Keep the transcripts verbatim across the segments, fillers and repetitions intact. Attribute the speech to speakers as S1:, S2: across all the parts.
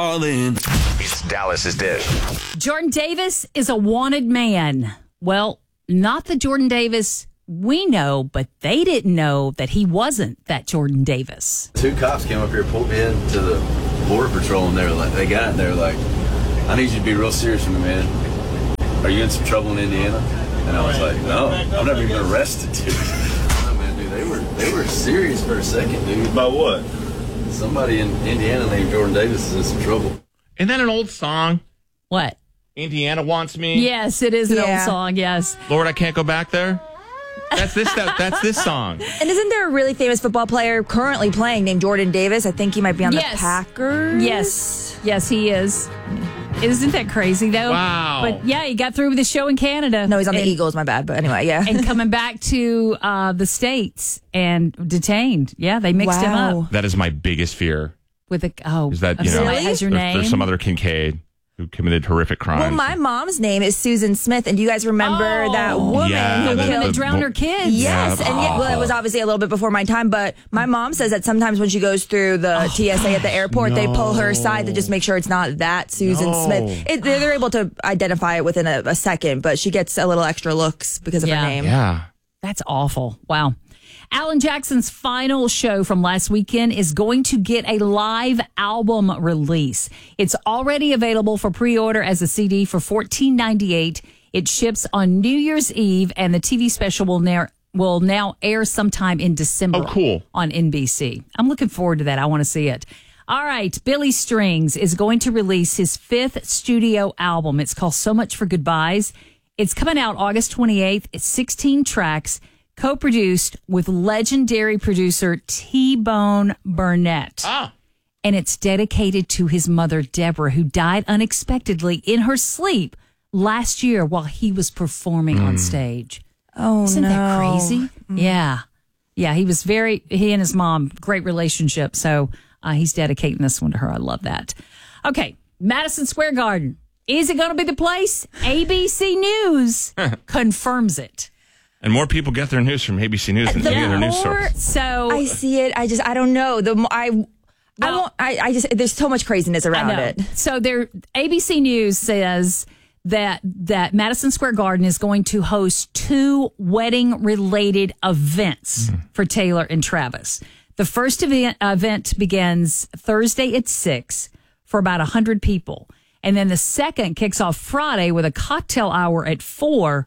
S1: All in.
S2: It's Dallas's Dish.
S3: Jordan Davis is a wanted man. Well, not the Jordan Davis we know, but they didn't know that he wasn't that Jordan Davis.
S4: Two cops came up here, pulled me into the Border Patrol, and they were like, they got it, they were like, I need you to be real serious with me, man. Are you in some trouble in Indiana? And I was like, no, I've never even been arrested, dude. Oh, man, dude, they were, they were serious for a second, dude.
S5: About what?
S4: Somebody in Indiana named Jordan Davis is in some trouble.
S6: Isn't that an old song?
S3: What?
S6: Indiana Wants Me?
S3: Yes, it is an
S7: Yeah.
S3: old song, yes.
S6: Lord, I Can't Go Back There? That's this that, that's this song.
S7: And isn't there a really famous football player currently playing named Jordan Davis? I think he might be on
S3: Yes.
S7: the Packers.
S3: Yes. Yes, he is. Isn't that crazy, though?
S6: Wow.
S3: But yeah, he got through with the show in Canada.
S7: No, he's on the
S3: and,
S7: Eagles, my bad. But anyway, yeah.
S3: and coming back to uh, the States and detained. Yeah, they mixed him
S7: Wow.
S3: up
S6: That is my biggest fear.
S3: with a, oh,
S6: Is that,
S3: if
S6: you know,
S3: somebody has your
S6: there's,
S3: name.
S6: there's some other Kincaid who committed horrific crimes.
S7: Well, my mom's name is Susan Smith, and do you guys remember
S3: Oh.
S7: that woman
S6: Yeah,
S7: who
S3: the
S6: the-
S3: woman
S7: killed?
S3: that drowned her kids.
S7: Yes,
S6: Yeah.
S7: and yeah, well, it was
S6: Oh.
S7: obviously a little bit before my time, but my mom says that sometimes when she goes through the T S A at the airport, they pull her aside to just make sure it's not that Susan
S6: No.
S7: Smith. It, they're, they're able to identify it within a, a second, but she gets a little extra looks because of
S3: Yeah.
S7: her name.
S6: Yeah.
S3: That's awful. Wow. Alan Jackson's final show from last weekend is going to get a live album release. It's already available for pre-order as a C D for fourteen ninety-eight. It ships on New Year's Eve, and the T V special will now will now air sometime in December.
S6: Oh, cool.
S3: On N B C. I'm looking forward to that. I want to see it. All right, Billy Strings is going to release his fifth studio album. It's called So Much for Goodbyes. It's coming out August twenty-eighth. It's sixteen tracks. Co-produced with legendary producer T-Bone Burnett.
S6: Ah.
S3: And it's dedicated to his mother, Deborah, who died unexpectedly in her sleep last year while he was performing on stage.
S7: Oh,
S3: Isn't
S7: no.
S3: that crazy? Yeah. Yeah, he was very, he and his mom, great relationship. So uh, he's dedicating this one to her. I love that. Okay, Madison Square Garden. Is it going to be the place? A B C News confirms it.
S6: And more people get their news from A B C News than
S7: The
S6: any other news
S7: more-
S6: source.
S3: So
S7: I see it. I just, I don't know. The mo- I, I
S3: Well-
S7: won't. I, I just. There's so much craziness around
S3: I know.
S7: it.
S3: So there, A B C News says that that Madison Square Garden is going to host two wedding-related events for Taylor and Travis. The first event, event begins Thursday at six for about one hundred people. And then the second kicks off Friday with a cocktail hour at four,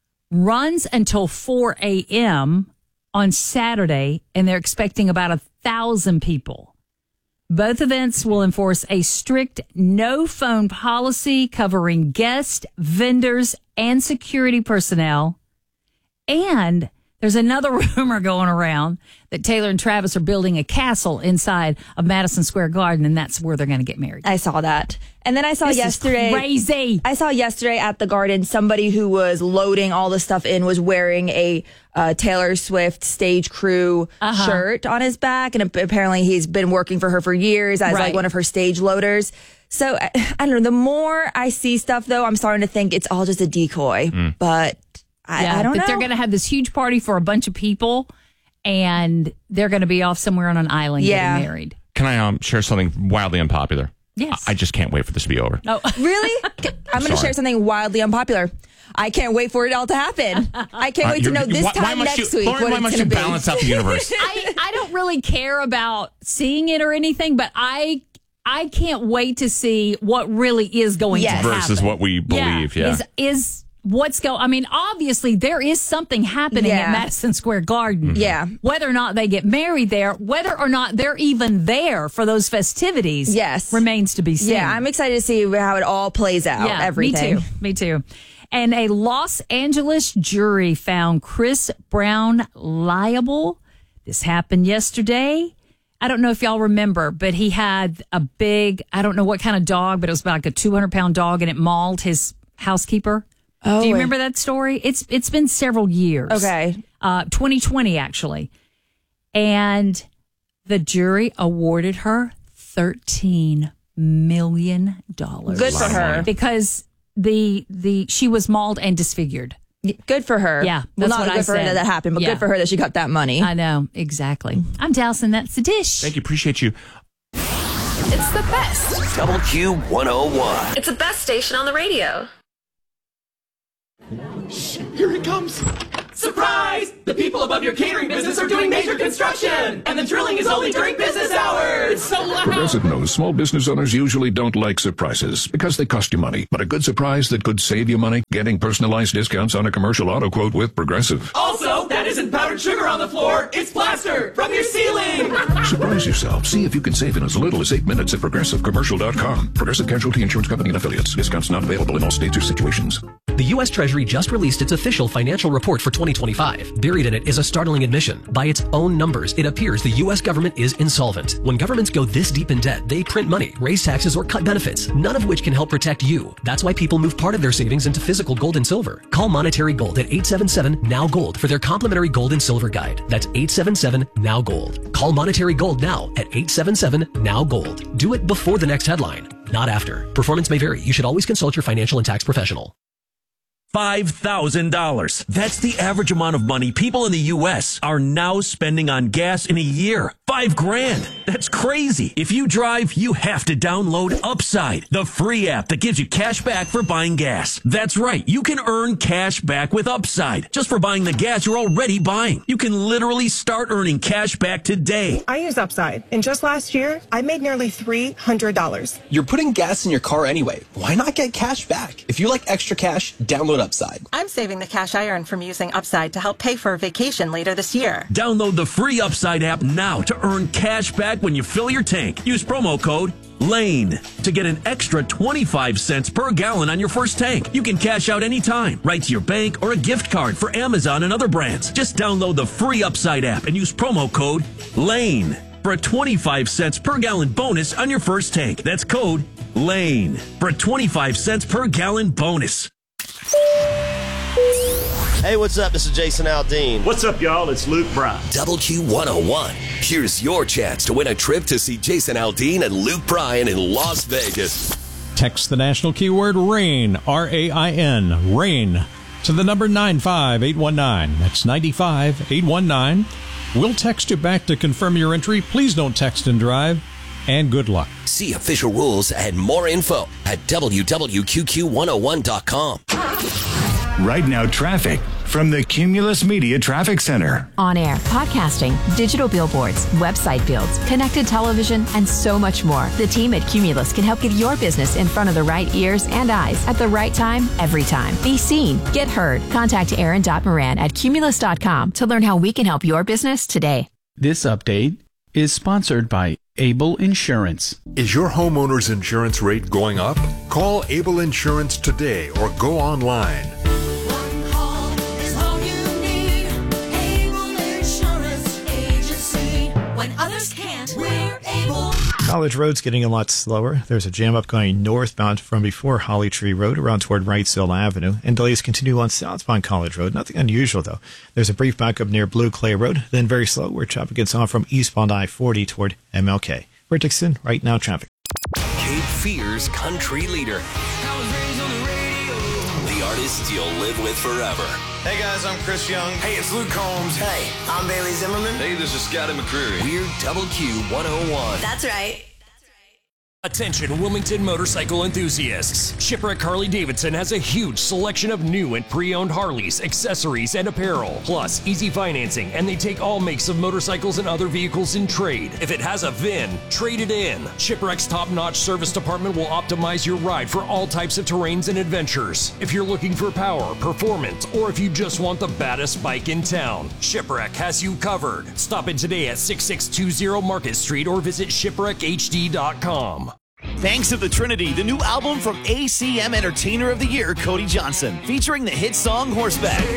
S3: runs until four a.m. on Saturday, and they're expecting about a thousand people. Both events will enforce a strict no phone policy covering guests, vendors, and security personnel. And there's another rumor going around that Taylor and Travis are building a castle inside of Madison Square Garden, and that's where they're going to get married.
S7: I saw that, and then I saw
S3: This is
S7: yesterday.
S3: crazy.
S7: I saw yesterday at the Garden somebody who was loading all the stuff in was wearing a uh, Taylor Swift stage crew
S3: Uh-huh.
S7: shirt on his back, and ap- apparently he's been working for her for years as
S3: Right.
S7: like one of her stage loaders. So I, I don't know. The more I see stuff, though, I'm starting to think it's all just a decoy. But I,
S3: Yeah,
S7: I don't
S3: that
S7: know.
S3: they're going to have this huge party for a bunch of people, and they're going to be off somewhere on an island
S7: Yeah.
S3: getting married.
S6: Can I um, share something wildly unpopular?
S3: Yes.
S6: I I just can't wait for this to be over.
S3: Oh,
S7: Really? I'm going to
S6: Sorry.
S7: share something wildly unpopular. I can't wait for it all to happen. I can't
S6: Uh,
S7: wait to
S6: you're-
S7: know this
S6: why, why
S7: time
S6: must
S7: next
S6: you,
S7: week
S6: Lauren,
S7: what
S6: why
S7: it's
S6: must
S7: going
S6: you
S7: to be.
S6: balance out the universe?
S3: I, I don't really care about seeing it or anything, but I I can't wait to see what really is going
S7: Yes.
S3: to
S6: Versus
S3: happen.
S6: what we believe, yeah.
S3: Is, is what's going, I mean, obviously there is something happening
S7: Yeah.
S3: at Madison Square Garden.
S7: Yeah.
S3: Whether or not they get married there, whether or not they're even there for those festivities,
S7: Yes.
S3: remains to be seen.
S7: Yeah, I'm excited to see how it all plays out.
S3: Yeah,
S7: everything.
S3: Me too. Me too. And a Los Angeles jury found Chris Brown liable. This happened yesterday. I don't know if y'all remember, but he had a big, I don't know what kind of dog, but it was about like a two hundred pound dog, and it mauled his housekeeper.
S7: Oh,
S3: Do you remember that story? It's It's been several years.
S7: Okay.
S3: Uh, twenty twenty, actually. And the jury awarded her thirteen million dollars.
S7: Good for her.
S3: Because the the she was mauled and disfigured.
S7: Good for her.
S3: Yeah,
S7: well,
S3: that's
S7: not
S3: what
S7: good
S3: I
S7: for her
S3: said.
S7: that that happened, but
S3: Yeah.
S7: good for her that she got that money.
S3: I know, exactly. I'm Dallas, and that's the dish.
S6: Thank you. Appreciate you.
S1: It's the best.
S5: Double Q one oh one.
S1: It's the best station on the radio.
S8: Here it comes. Surprise! The people above your catering business are doing major construction, and the drilling is only during business hours. It's so loud.
S9: Progressive knows small business owners usually don't like surprises because they cost you money. But a good surprise that could save you money? Getting personalized discounts on a commercial auto quote with Progressive.
S8: Also, that isn't powdered sugar on the floor. It's plaster from your ceiling.
S9: Surprise yourself. See if you can save in as little as eight minutes at progressive commercial dot com. Progressive Casualty Insurance Company and Affiliates. Discounts not available in all states or situations.
S10: The U S Treasury just released its official financial report for twenty twenty-five. Buried in it is a startling admission. By its own numbers, it appears the U S government is insolvent. When governments go this deep in debt, they print money, raise taxes, or cut benefits, none of which can help protect you. That's why people move part of their savings into physical gold and silver. Call Monetary Gold at eight seven seven, N O W, GOLD for their complimentary gold and silver guide. That's eight seven seven, N O W, GOLD. Call Monetary Gold now at eight seven seven, N O W, GOLD. Do it before the next headline, not after. Performance may vary. You should always consult your financial and tax professional.
S11: five thousand dollars. That's the average amount of money people in the U S are now spending on gas in a year. Five grand. That's crazy. If you drive, you have to download Upside, the free app that gives you cash back for buying gas. That's right. You can earn cash back with Upside just for buying the gas you're already buying. You can literally start earning cash back today.
S12: I use Upside, and just last year, I made nearly three hundred dollars.
S13: You're putting gas in your car anyway. Why not get cash back? If you like extra cash, download Upside.
S14: I'm saving the cash I earn from using Upside to help pay for a vacation later this year.
S11: Download the free Upside app now to earn cash back when you fill your tank. Use promo code LANE to get an extra twenty-five cents per gallon on your first tank. You can cash out anytime, right to your bank or a gift card for Amazon and other brands. Just download the free Upside app and use promo code LANE for a twenty-five cents per gallon bonus on your first tank. That's code LANE for a twenty-five cents per gallon bonus.
S15: Hey, what's up? This is Jason Aldean.
S16: What's up, y'all? It's Luke Bryan.
S5: Double Q one oh one. Here's your chance to win a trip to see Jason Aldean and Luke Bryan in Las Vegas.
S17: Text the national keyword RAIN, R A I N, RAIN, to the number nine five eight one nine. That's nine five eight one nine. We'll text you back to confirm your entry. Please don't text and drive. And good luck.
S5: See official rules and more info at w w q q one oh one dot com.
S18: Right now, traffic from the Cumulus Media Traffic Center.
S19: On air, podcasting, digital billboards, website builds, connected television, and so much more. The team at Cumulus can help get your business in front of the right ears and eyes at the right time, every time. Be seen, get heard. Contact Aaron Moran at cumulus dot com to learn how we can help your business today.
S20: This update is sponsored by Able Insurance.
S21: Is your homeowner's insurance rate going up? Call Able Insurance today or go online.
S22: One call is all you need. Able Insurance Agency. When others can't, we're able.
S23: College Road's getting a lot slower. There's a jam up going northbound from before Holly Tree Road around toward Wrightsville Avenue, and delays continue on southbound College Road. Nothing unusual, though. There's a brief backup near Blue Clay Road, then very slow where traffic gets on from eastbound I forty toward M L K. We're Dixon, right now traffic.
S5: Cape Fear's country leader. The artist you'll live with forever.
S24: Hey guys, I'm Chris Young.
S25: Hey, it's Luke Combs.
S24: Hey, I'm Bailey Zimmerman.
S25: Hey, this is Scotty McCreery.
S5: We're Double Q one oh one.
S22: That's right.
S26: Attention Wilmington motorcycle enthusiasts. Shipwreck Harley-Davidson has a huge selection of new and pre-owned Harleys, accessories, and apparel. Plus, easy financing, and they take all makes of motorcycles and other vehicles in trade. If it has a V I N, trade it in. Shipwreck's top-notch service department will optimize your ride for all types of terrains and adventures. If you're looking for power, performance, or if you just want the baddest bike in town, Shipwreck has you covered. Stop in today at sixty-six twenty Market Street or visit shipwreck h d dot com.
S27: Thanks to the Trinity, the new album from A C M Entertainer of the Year, Cody Johnson, featuring the hit song Horseback.